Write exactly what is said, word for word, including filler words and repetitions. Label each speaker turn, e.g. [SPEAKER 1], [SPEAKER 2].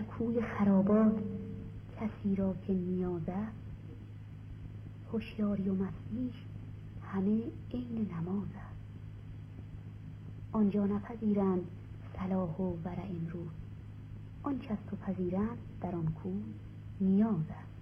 [SPEAKER 1] کوی خرابات کسی را که نیاز است، هوشیاری و مستیش همه عین نماز است. آنجا نپذیرند صلاح و ورع امروز، آنچه از تو پذیرند در آن کوی نیاز است.